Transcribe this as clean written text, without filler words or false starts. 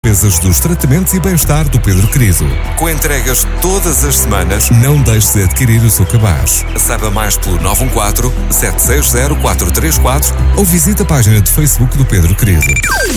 Despesas dos tratamentos e bem-estar do Pedro Querido. Com entregas todas as semanas, não deixe de adquirir o seu cabaz. Saiba mais pelo 914-760-434 ou visite a página de Facebook do Pedro Querido.